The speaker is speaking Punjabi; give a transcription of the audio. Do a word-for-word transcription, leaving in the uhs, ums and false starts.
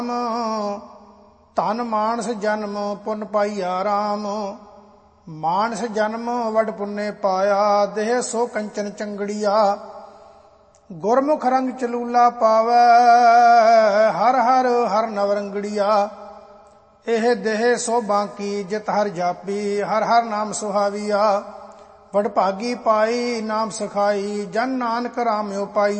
ਧਨ ਮਾਨਸ ਜਨਮ ਪੁਨ ਪਾਈਆ ਰਾਮ। ਮਾਨਸ ਜਨਮ ਵਡ ਪੁੰਨੇ ਪਾਇਆ ਦੇਹ ਸੋ ਕੰਚਨ ਚੰਗੜੀਆ। ਗੁਰਮੁਖ ਰੰਗ ਚਲੂਲਾ ਪਾਵੈ ਹਰ ਹਰ ਹਰ ਨਵਰੰਗੜੀਆ। ਇਹ ਦੇਹ ਸੋ ਬਾਂਕੀ ਜਿਤ ਹਰ ਜਾਪੀ ਹਰ ਹਰ ਨਾਮ ਸੁਹਾਵੀਆ। ਵਡਭਾਗੀ ਪਾਈ ਨਾਮ ਸਖਾਈ ਜਨ ਨਾਨਕ ਰਾਮਿਓ ਪਾਈ।